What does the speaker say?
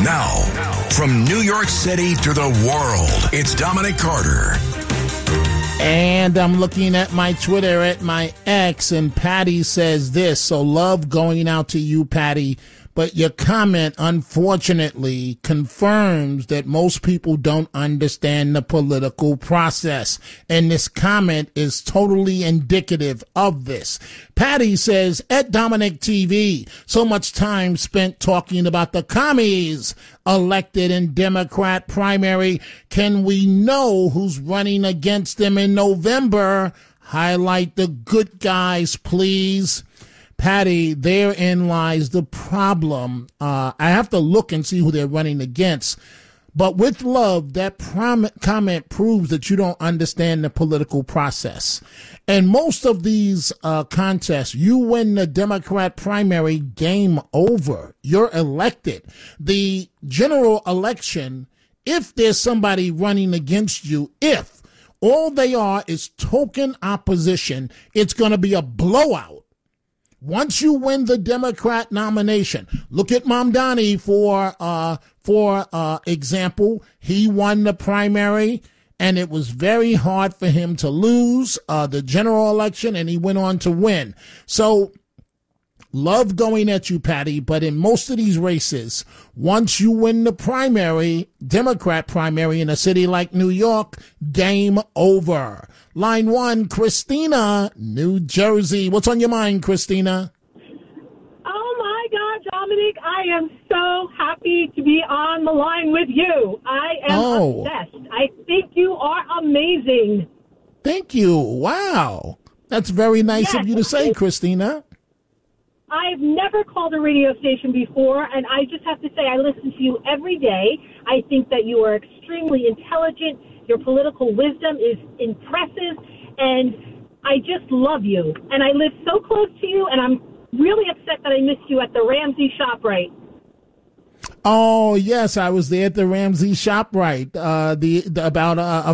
Now, from New York City to the world, it's Dominic Carter. And I'm looking at my Twitter, at my X, and Patty says this. So love going out to you, Patty. But your comment, unfortunately, confirms that most people don't understand the political process. And this comment is totally indicative of this. Patty says, at Dominic TV, so much time spent talking about the commies elected in Democrat primary. Can we know who's running against them in November? Highlight the good guys, please. Patty, therein lies the problem. I have to look and see who they're running against. But with love, that comment proves that you don't understand the political process. And most of these contests, you win the Democrat primary, game over. You're elected. The general election, if there's somebody running against you, if all they are is token opposition, it's going to be a blowout. Once you win the Democrat nomination, look at Mamdani for example. He won the primary, and it was very hard for him to lose the general election, and he went on to win. So, love going at you, Patty, but in most of these races, once you win the primary, Democrat primary in a city like New York, game over. Line 1, Christina, New Jersey. What's on your mind, Christina? Oh, my God, Dominic. I am so happy to be on the line with you. I am obsessed. I think you are amazing. Thank you. Wow. That's very nice of you to say, Christina. I've never called a radio station before, and I just have to say I listen to you every day. I think that you are extremely intelligent. Your political wisdom is impressive, and I just love you. And I live so close to you, and I'm really upset that I missed you at the Ramsey ShopRite. Oh, yes, I was there at the Ramsey ShopRite about a